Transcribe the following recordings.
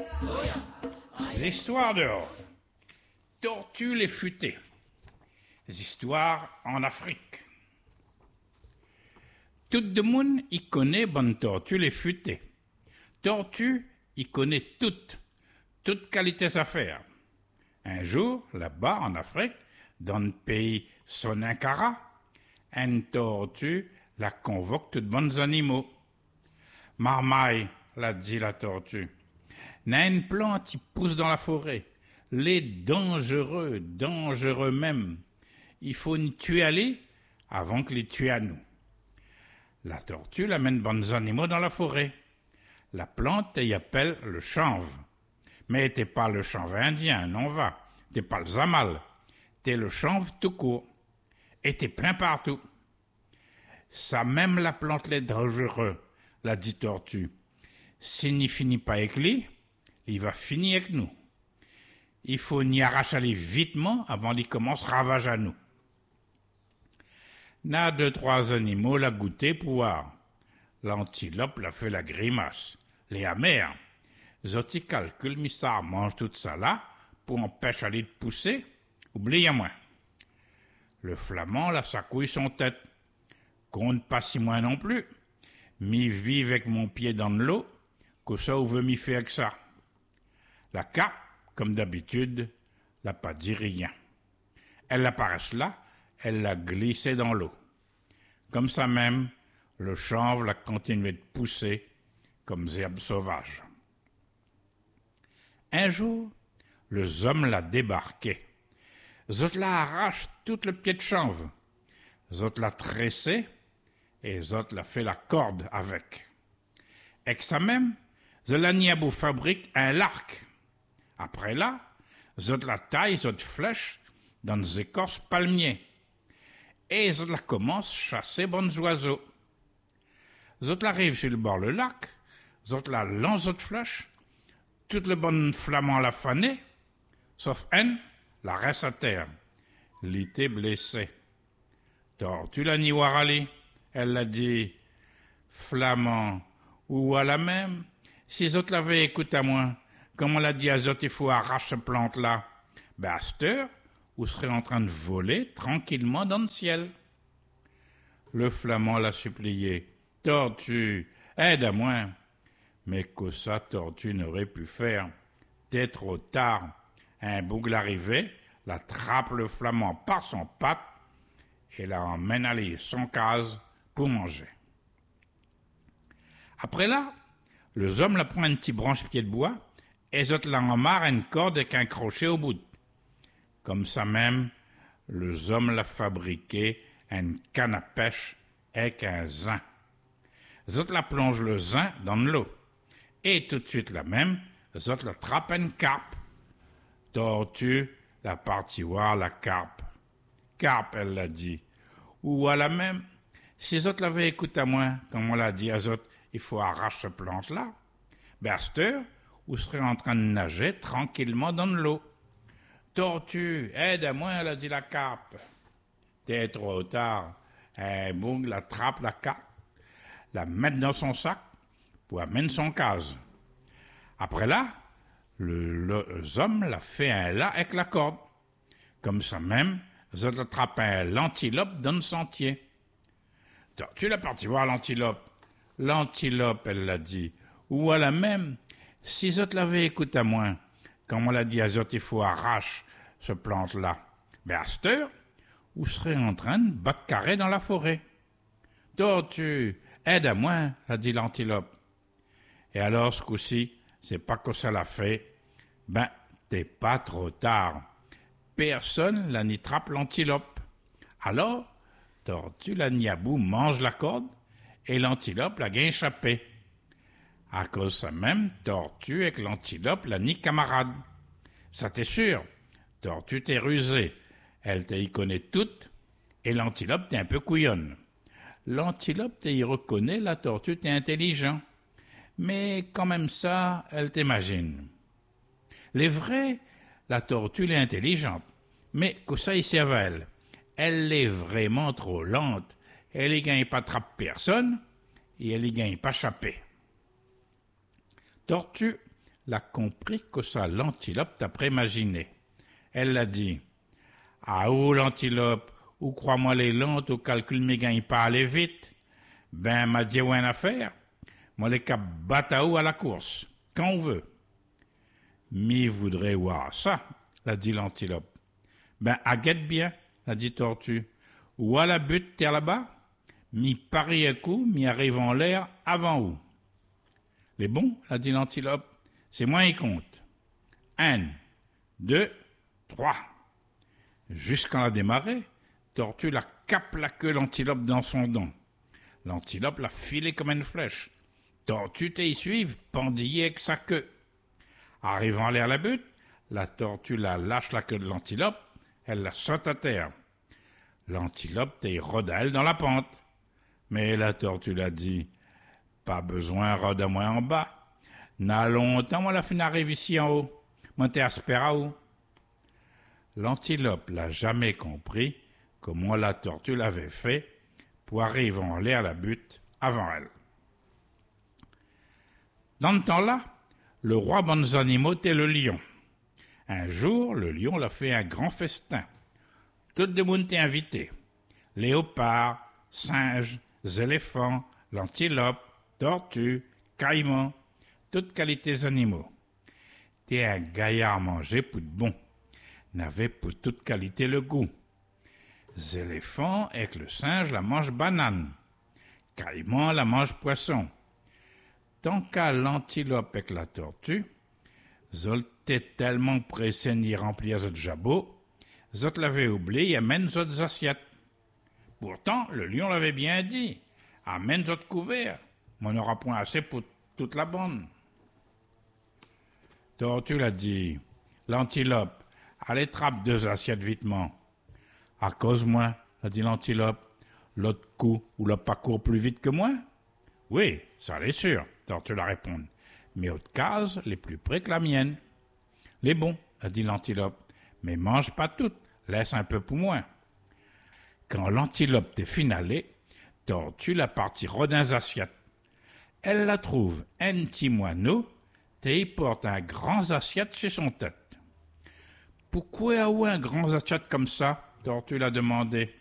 Histoires dehors. Tortues les futées. Histoires en Afrique. Tout le monde y connaît bonne tortue les futées. Tortue y connaît toutes qualités à faire. Un jour, là-bas en Afrique, dans le pays Sonincara, une tortue la convoque toutes bonnes animaux. Marmaille, l'a dit la tortue, n'a une plante qui pousse dans la forêt. Les dangereux même. Il faut nous tuer aller avant que les tuer à nous. La tortue l'amène bonnes animaux dans la forêt. La plante y appelle le chanvre. Mais t'es pas le chanvre indien, non va. T'es pas le zamal. T'es le chanvre tout court. Et t'es plein partout. Ça même la plante les dangereux, l'a dit tortue. S'il n'y finit pas avec lui, il va finir avec nous. Il faut n'y arracher aller vitement avant qu'il commence ravage à nous. N'a 2-3 animaux la goûter pour voir. L'antilope l'a fait la grimace. Les amers. Zoti calcule, mais ça mange tout ça là pour empêcher aller de pousser. Oubliez-moi. Le flamand la secouille son tête. Compte pas si moins non plus. M'y vive avec mon pied dans l'eau, que ça ou veut m'y faire avec ça. La carpe, comme d'habitude, n'a pas dit rien. Elle apparaisse là, elle l'a glissé dans l'eau. Comme ça même, le chanvre l'a continué de pousser comme herbe sauvage. Un jour, les hommes l'a débarqué. Zot la arrache tout le pied de chanvre. Zot l'a tressé et Zot l'a fait la corde avec. Avec ça même, Zolaniabou fabrique un larc. Après là, Zot la taille, Zot flèche dans des écorces palmiers. Et Zot la commence chasser bons oiseaux. Zot arrive sur le bord le lac, Zot la lance Zot flèche, toutes les bonnes flamands la fané, sauf une, la reste à terre. L'été blessé. Tortue la niwarali, elle l'a dit, flamand, ou à la même, si Zot l'avait écouté à moi, comme on l'a dit à Zot, il faut arracher cette plante-là, ben à cette heure, vous serez en train de voler tranquillement dans le ciel. Le flamand l'a supplié, tortue, aide à moi. Mais que ça, tortue n'aurait pu faire. T'es trop tard. Un bougle arrivé, l'attrape le flamand par son patte et la emmène aller son case pour manger. Après là, les hommes la prend une petite branche pied de bois et les autres la emmarrent une corde avec un crochet au bout. Comme ça même, les hommes la fabriqué une canne à pêche avec un zin. Les autres la plongent le zin dans l'eau. Et tout de suite la même, les autres la trappent une carpe. Tortue la partie voir la carpe. Carpe, elle l'a dit. Ou à la même, si les autres l'avaient écouté à moi, comme on l'a dit à eux autres, il faut arracher cette plante-là. Ben à cette heure, vous serez en train de nager tranquillement dans l'eau. Tortue, aide à moi, elle a dit la carpe. T'es trop tard. Un bougle attrape la carpe, la met dans son sac, pour amener son case. Après là, les hommes l'a fait un là avec la corde. Comme ça même, ils ont attrapé l'antilope dans le sentier. Tu l'as parti voir l'antilope. L'antilope, elle l'a dit. Ou à la même, si Zot l'avait écouté à moi, comme on l'a dit à Zot, il faut arracher ce plante-là. Ben à cette heure, vous serez en train de battre carré dans la forêt. Tortue, aide à moi, a dit l'antilope. Et alors, ce coup-ci, c'est pas que ça l'a fait. Ben, t'es pas trop tard. Personne la n'y trappe l'antilope. Alors, tortue la niabou mange la corde et l'antilope la gagne échappé. À cause de ça même, tortue avec l'antilope la nie camarade. Ça t'est sûr. Tortue t'es rusée. Elle t'y connaît toute et l'antilope t'es un peu couillonne. L'antilope t'y reconnaît, la tortue t'es intelligent. Mais quand même ça, elle t'imagine. Les vrais, la tortue elle est intelligente, mais que ça ici avec elle. Elle est vraiment trop lente. Elle y gagne pas attrape personne et elle y gagne pas chapper. Tortue l'a compris que ça l'antilope t'a préimaginé. Elle l'a dit, « Ah où l'antilope, ou crois-moi les lentes, ou calcul mes gains pas aller vite. Ben m'a dit ouais une affaire, moi les cap bataou à la course, quand on veut. » Mi voudrait voir ça, l'a dit l'antilope. Ben aguette bien, l'a dit Tortue. Ou à la butte terre là-bas, mi parie un coup, mi arrive en l'air avant où. Les bons, l'a dit l'antilope, c'est moi qui compte. 1, 2, 3. Jusqu'en la démarrer, Tortue la cape la queue l'antilope dans son dent. L'antilope l'a filé comme une flèche. Tortue t'y suive, pendillé avec sa queue. Arrivant à l'air la butte, la tortue la lâche la queue de l'antilope, elle la saute à terre. L'antilope t'y rôde à elle dans la pente. Mais la tortue l'a dit, pas besoin rôde à moi en bas. N'a longtemps, moi la fin arrive ici en haut. Moi t'es aspère à haut. L'antilope l'a jamais compris comment la tortue l'avait fait pour arriver en l'air la butte avant elle. Dans le temps-là, le roi des animaux était le lion. Un jour, le lion l'a fait un grand festin. Tout le monde était invité. Léopards, singes, éléphants, l'antilope, tortues, caïmans, toutes qualités animaux. T'es un gaillard à manger pour de bon. N'avait pour toute qualité le goût. Éléphants avec le singe la mange banane. Caïman la mange poisson. Tant qu'à l'antilope avec la tortue, zol t'es tellement pressé d'y remplir zot jabot, zot l'avait oublié et amène zot assiettes. Pourtant, le lion l'avait bien dit, amène zot couvert, m'en aura point assez pour toute la bande. Tortue l'a dit, l'antilope, allez trappe 2 assiettes vitement. À cause moi, a dit l'antilope, l'autre coup ou l'autre pas court plus vite que moi? Oui, ça l'est sûr, Tortue la répond, mais autres cases les plus près que la mienne. Les bons, a dit l'antilope, mais mange pas toutes, laisse un peu pour moi. Quand l'antilope t'est finalé, Tortue la partie rodins assiettes. Elle la trouve un petit moineau, t'y porte un grand assiette chez son tête. Pourquoi a-ou un grand assiette comme ça? Tortue l'a demandé.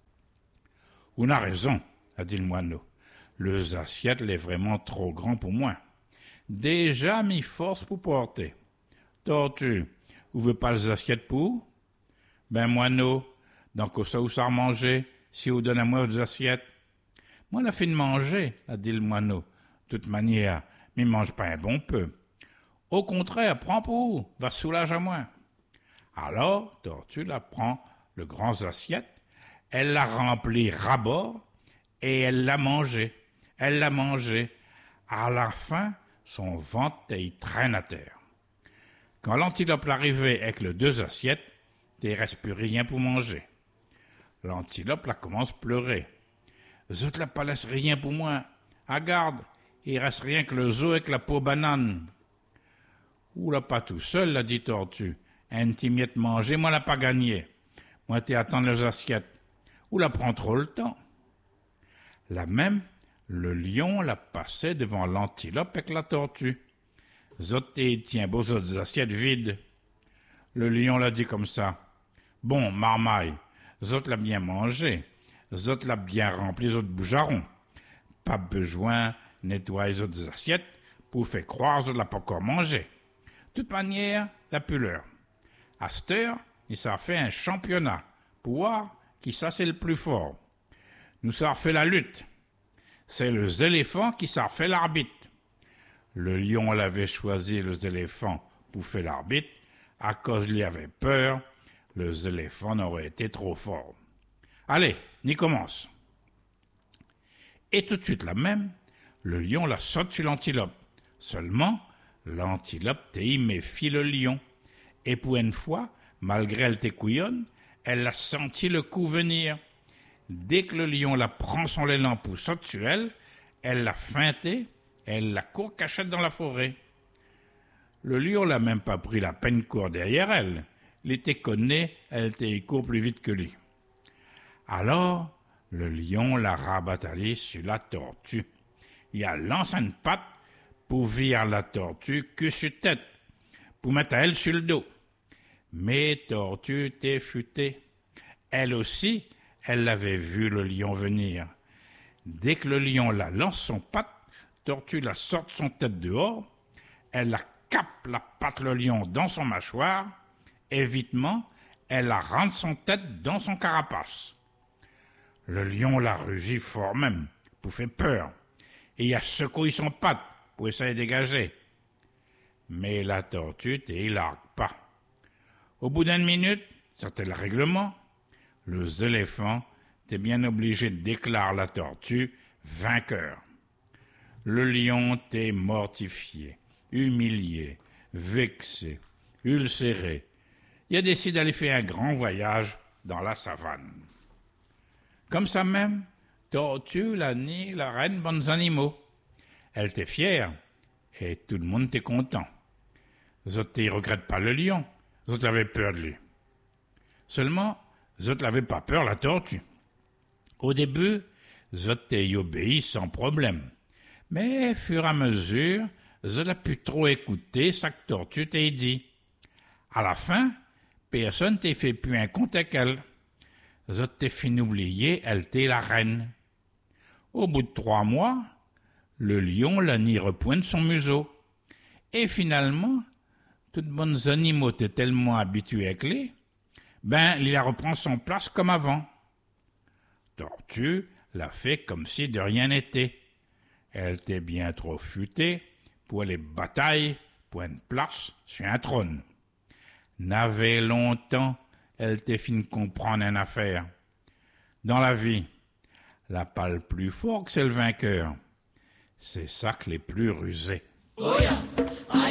On a raison, a dit le moineau. Le assiette est vraiment trop grand pour moi. Déjà mis force pour porter. Tortue, vous voulez pas les assiettes pour? Ben moineau, donc ça où ça manger, si vous donnez à moi des assiettes. Moi la fin de manger, a dit le moineau. De toute manière, mais mange pas un bon peu. Au contraire, prends pour vous, va soulager à moi. Alors, Tortue la prend le grand assiette, elle l'a rempli ras-bord et elle l'a mangé. Elle l'a mangé. À la fin, son ventre y traîne à terre. Quand l'antilope l'arrivait avec les 2 assiettes, il ne reste plus rien pour manger. L'antilope la commence à pleurer. Zot la pas laisse rien pour moi. Ah garde, il reste rien que le zoo avec la peau banane. Ou là pas tout seul, l'a dit Tortue. Un petit miette manger, moi l'a pas gagné. Moi t'es attendre les assiettes. Ou la prend trop le temps. Là même, le lion la passait devant l'antilope avec la tortue. Zot tiens beaux autres assiettes vides. Le lion l'a dit comme ça. Bon, marmaille, zot l'a bien mangé. Zot l'a bien rempli zot boujarons. Pas besoin nettoyer les autres assiettes pour faire croire zot l'a pas encore mangé. De toute manière, la puleur. À cette heure, il s'est fait un championnat pour voir qui ça c'est le plus fort. Nous ça fait la lutte. C'est les éléphants qui ça fait l'arbitre. Le lion l'avait choisi les éléphants pour faire l'arbitre à cause il avait peur. Les éléphants n'auraient été trop forts. Allez, n'y commence. Et tout de suite là même, le lion la saute sur l'antilope. Seulement, l'antilope t'y méfie le lion. Et pour une fois, malgré elle t'es couillonne, elle a senti le coup venir. Dès que le lion la prend son élan pour sauter sur elle, elle l'a feinté, elle la court cachette dans la forêt. Le lion l'a même pas pris la peine de courir derrière elle. Il était connu, elle était court plus vite que lui. Alors, le lion l'a rabattu sur la tortue. Il a lancé une patte, pour virer la tortue que sur tête, pour mettre elle sur le dos. Mais tortue t'est futée. Elle aussi, elle avait vu le lion venir. Dès que le lion la lance son patte, tortue la sort son tête dehors, elle la cape la patte le lion dans son mâchoire, et vitement, elle la rentre son tête dans son carapace. Le lion la rugit fort même, pour faire peur, et il a secoué son patte pour essayer de dégager. Mais la tortue ne largue pas. Au bout d'une minute, c'était le règlement, les éléphants étaient bien obligés de déclarer la tortue vainqueur. Le lion était mortifié, humilié, vexé, ulcéré. Il a décidé d'aller faire un grand voyage dans la savane. Comme ça même, tortue, l'année, la reine, bons animaux. Elle était fière et tout le monde était content. Les autres ne regrettent pas le lion, les autres avaient peur de lui. Seulement, les autres n'avaient pas peur la tortue. Au début, les autres y obéi sans problème. Mais, fur et à mesure, je n'ai plus trop écouté ce que tortue t'a dit. À la fin, personne t'a fait plus un compte avec elle. Je t'ai fini oublier, elle était la reine. Au bout de 3 mois, le lion l'a ni repointe son museau. Et finalement, tous les bons animaux étaient tellement habitués avec lui, il la reprend son place comme avant. Tortue l'a fait comme si de rien n'était. Elle était bien trop futée pour les batailles pour une place sur un trône. N'avait longtemps, elle était fine comprendre une affaire. Dans la vie, la pas le plus fort que c'est le vainqueur. C'est ça que les plus rusés. Oh yeah.